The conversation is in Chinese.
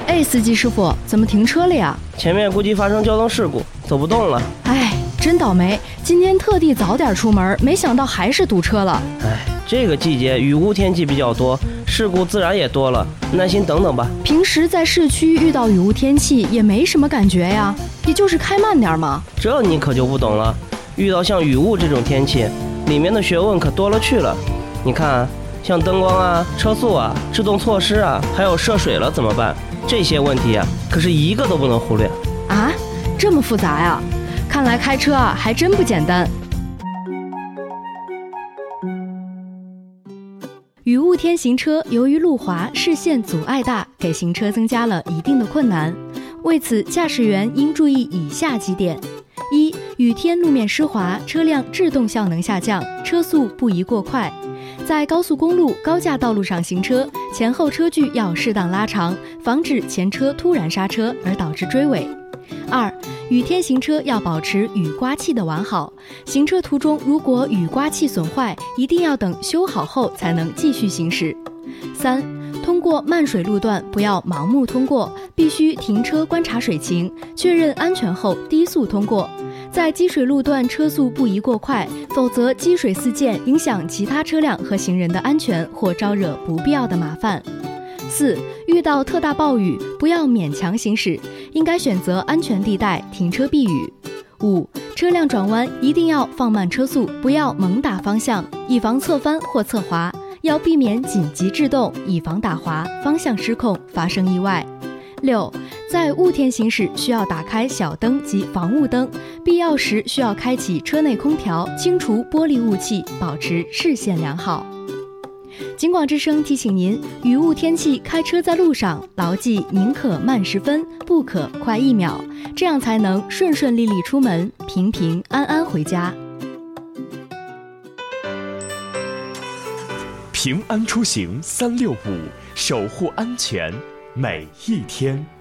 哎，司机师傅，怎么停车了呀？ 前面估计发生交通事故，走不动了。 哎，真倒霉，今天特地早点出门，没想到还是堵车了。 哎，这个季节雨雾天气比较多，事故自然也多了，耐心等等吧。 平时在市区遇到雨雾天气也没什么感觉呀，也就是开慢点嘛。 这你可就不懂了，遇到像雨雾这种天气，里面的学问可多了去了。你看，像灯光啊、车速啊、制动措施啊，还有涉水了怎么办？这些问题啊，可是一个都不能忽略啊！这么复杂呀？看来开车啊还真不简单。雨雾天行车，由于路滑，视线阻碍大，给行车增加了一定的困难。为此，驾驶员应注意以下几点：一、雨天路面湿滑，车辆制动效能下降，车速不宜过快。在高速公路、高架道路上行车，前后车距要适当拉长，防止前车突然刹车而导致追尾。二、雨天行车要保持雨刮器的完好，行车途中如果雨刮器损坏，一定要等修好后才能继续行驶。三、通过漫水路段不要盲目通过，必须停车观察水情，确认安全后低速通过。在积水路段车速不宜过快，否则积水四溅，影响其他车辆和行人的安全，或招惹不必要的麻烦。四、遇到特大暴雨，不要勉强行驶，应该选择安全地带停车避雨。五、车辆转弯一定要放慢车速，不要猛打方向，以防侧翻或侧滑，要避免紧急制动，以防打滑、方向失控发生意外。六、在雾天行驶需要打开小灯及防雾灯，必要时需要开启车内空调，清除玻璃雾气，保持视线良好。警广之声提醒您，雨雾天气开车在路上，牢记宁可慢10分，不可快1秒，这样才能顺顺利利出门，平平安安回家。 平安出行365，守护安全每一天。